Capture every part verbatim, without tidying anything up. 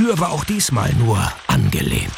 Tür war auch diesmal nur angelehnt.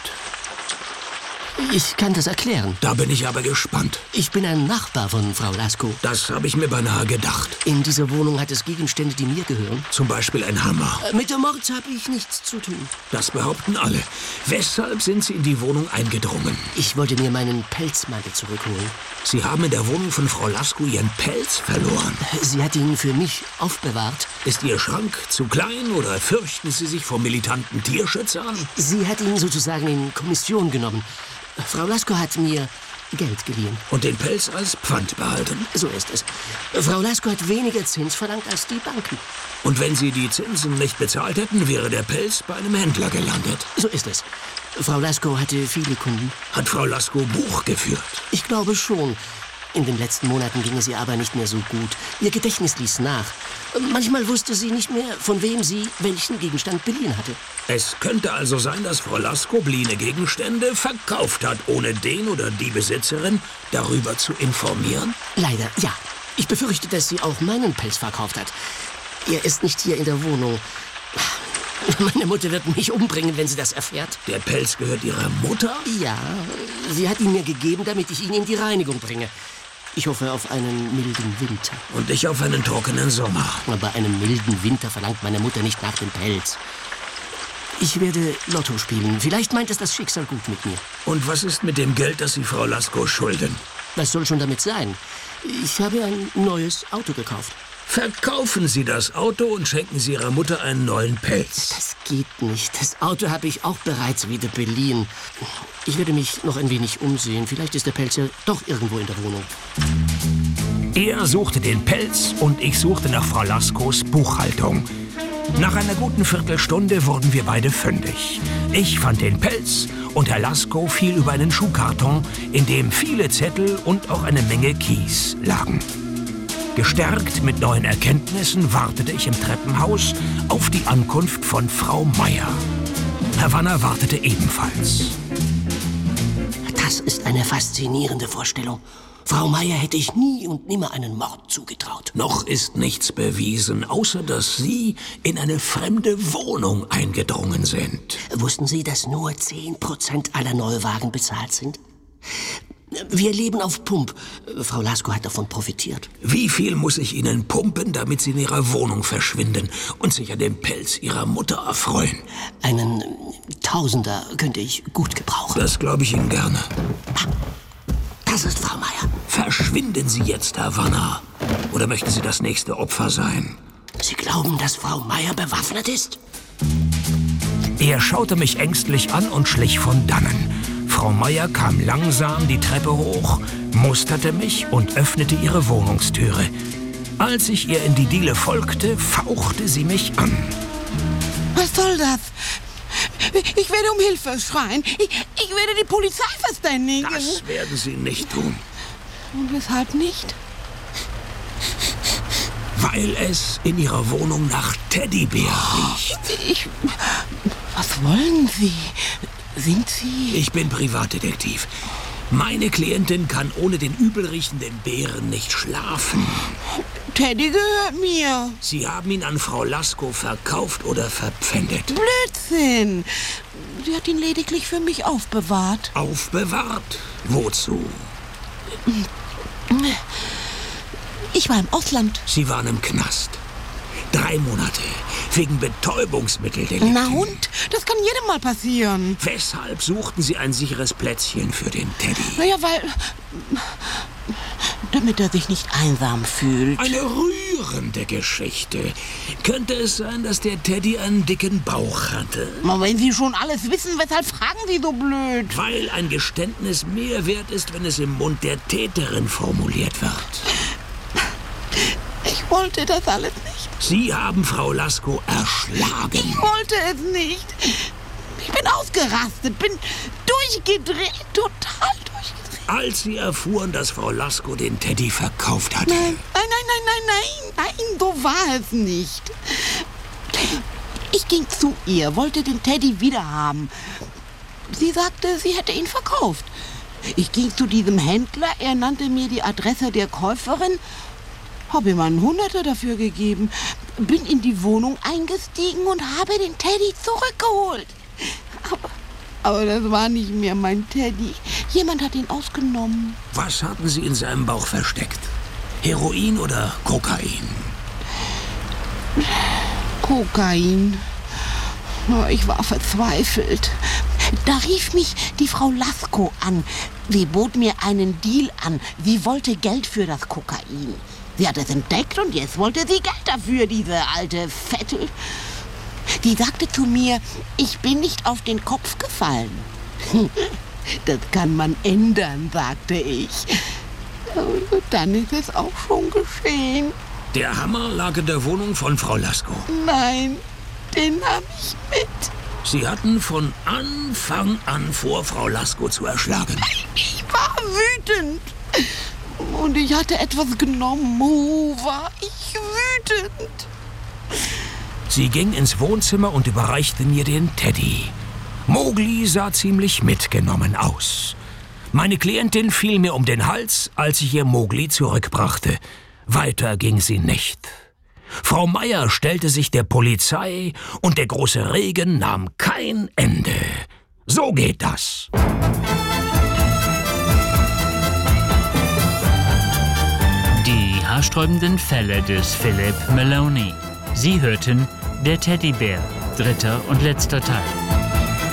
Ich kann das erklären. Da bin ich aber gespannt. Ich bin ein Nachbar von Frau Lasko. Das habe ich mir beinahe gedacht. In dieser Wohnung hat es Gegenstände, die mir gehören. Zum Beispiel ein Hammer. Mit dem Mord habe ich nichts zu tun. Das behaupten alle. Weshalb sind Sie in die Wohnung eingedrungen? Ich wollte mir meinen Pelzmantel zurückholen. Sie haben in der Wohnung von Frau Lasko Ihren Pelz verloren. Sie hat ihn für mich aufbewahrt. Ist Ihr Schrank zu klein oder fürchten Sie sich vor militanten Tierschützern? Sie hat ihn sozusagen in Kommission genommen. Frau Lasko hat mir Geld geliehen. Und den Pelz als Pfand behalten? So ist es. Frau Lasko hat weniger Zins verlangt als die Banken. Und wenn Sie die Zinsen nicht bezahlt hätten, wäre der Pelz bei einem Händler gelandet? So ist es. Frau Lasko hatte viele Kunden. Hat Frau Lasko Buch geführt? Ich glaube schon. In den letzten Monaten ging es ihr aber nicht mehr so gut. Ihr Gedächtnis ließ nach. Manchmal wusste sie nicht mehr, von wem sie welchen Gegenstand beliehen hatte. Es könnte also sein, dass Frau Lasko beliehene Gegenstände verkauft hat, ohne den oder die Besitzerin darüber zu informieren? Leider, ja. Ich befürchte, dass sie auch meinen Pelz verkauft hat. Er ist nicht hier in der Wohnung. Meine Mutter wird mich umbringen, wenn sie das erfährt. Der Pelz gehört Ihrer Mutter? Ja, sie hat ihn mir gegeben, damit ich ihn in die Reinigung bringe. Ich hoffe auf einen milden Winter. Und ich auf einen trockenen Sommer. Aber bei einem milden Winter verlangt meine Mutter nicht nach dem Pelz. Ich werde Lotto spielen. Vielleicht meint es das Schicksal gut mit mir. Und was ist mit dem Geld, das Sie Frau Lasko schulden? Was soll schon damit sein? Ich habe ein neues Auto gekauft. Verkaufen Sie das Auto und schenken Sie Ihrer Mutter einen neuen Pelz. Das geht nicht. Das Auto habe ich auch bereits wieder beliehen. Ich werde mich noch ein wenig umsehen. Vielleicht ist der Pelz ja doch irgendwo in der Wohnung. Er suchte den Pelz und ich suchte nach Frau Laskos Buchhaltung. Nach einer guten Viertelstunde wurden wir beide fündig. Ich fand den Pelz und Herr Lasko fiel über einen Schuhkarton, in dem viele Zettel und auch eine Menge Kies lagen. Gestärkt mit neuen Erkenntnissen wartete ich im Treppenhaus auf die Ankunft von Frau Meier. Havanna wartete ebenfalls. Das ist eine faszinierende Vorstellung. Frau Meier hätte ich nie und nimmer einen Mord zugetraut. Noch ist nichts bewiesen, außer dass Sie in eine fremde Wohnung eingedrungen sind. Wussten Sie, dass nur zehn Prozent aller Neuwagen bezahlt sind? Wir leben auf Pump. Frau Lasko hat davon profitiert. Wie viel muss ich Ihnen pumpen, damit Sie in Ihrer Wohnung verschwinden und sich an dem Pelz Ihrer Mutter erfreuen? Einen Tausender könnte ich gut gebrauchen. Das glaube ich Ihnen gerne. Das ist Frau Meier. Verschwinden Sie jetzt, Havanna. Oder möchten Sie das nächste Opfer sein? Sie glauben, dass Frau Meier bewaffnet ist? Er schaute mich ängstlich an und schlich von dannen. Frau Meier kam langsam die Treppe hoch, musterte mich und öffnete ihre Wohnungstüre. Als ich ihr in die Diele folgte, fauchte sie mich an. Was soll das? Ich werde um Hilfe schreien. Ich, ich werde die Polizei verständigen. Das werden Sie nicht tun. Und weshalb nicht? Weil es in Ihrer Wohnung nach Teddybär riecht. Ich... Was wollen Sie? Sind Sie... Ich bin Privatdetektiv. Meine Klientin kann ohne den übelriechenden Bären nicht schlafen. Teddy gehört mir. Sie haben ihn an Frau Lasko verkauft oder verpfändet. Blödsinn. Sie hat ihn lediglich für mich aufbewahrt. Aufbewahrt? Wozu? Ich war im Ausland. Sie waren im Knast. Drei Monate. Wegen Betäubungsmitteldelikten. Na und? Das kann jedem mal passieren. Weshalb suchten Sie ein sicheres Plätzchen für den Teddy? Naja, weil... Damit er sich nicht einsam fühlt. Eine rührende Geschichte. Könnte es sein, dass der Teddy einen dicken Bauch hatte? Aber wenn Sie schon alles wissen, weshalb fragen Sie so blöd? Weil ein Geständnis mehr wert ist, wenn es im Mund der Täterin formuliert wird. Ich wollte das alles nicht. Sie haben Frau Lasko erschlagen. Ich wollte es nicht. Ich bin ausgerastet, bin durchgedreht, total durchgedreht. Als Sie erfuhren, dass Frau Lasko den Teddy verkauft hatte. Nein, nein, nein, nein, nein, nein, nein, so war es nicht. Ich ging zu ihr, wollte den Teddy wiederhaben. Sie sagte, sie hätte ihn verkauft. Ich ging zu diesem Händler, er nannte mir die Adresse der Käuferin. Habe ihm einen Hunderter dafür gegeben, bin in die Wohnung eingestiegen und habe den Teddy zurückgeholt. Aber, aber das war nicht mehr mein Teddy. Jemand hat ihn ausgenommen. Was hatten Sie in seinem Bauch versteckt? Heroin oder Kokain? Kokain. Ich war verzweifelt. Da rief mich die Frau Lasko an. Sie bot mir einen Deal an. Sie wollte Geld für das Kokain. Sie hat es entdeckt und jetzt wollte sie Geld dafür, diese alte Vettel. Sie sagte zu mir, ich bin nicht auf den Kopf gefallen. Das kann man ändern, sagte ich. Und dann ist es auch schon geschehen. Der Hammer lag in der Wohnung von Frau Lasko. Nein, den nahm ich mit. Sie hatten von Anfang an vor, Frau Lasko zu erschlagen. Ich war wütend. Und ich hatte etwas genommen. Oh, war ich wütend. Sie ging ins Wohnzimmer und überreichte mir den Teddy. Mowgli sah ziemlich mitgenommen aus. Meine Klientin fiel mir um den Hals, als ich ihr Mowgli zurückbrachte. Weiter ging sie nicht. Frau Meier stellte sich der Polizei und der große Regen nahm kein Ende. So geht das. Die haarsträubenden Fälle des Philip Maloney. Sie hörten Der Teddybär, dritter und letzter Teil.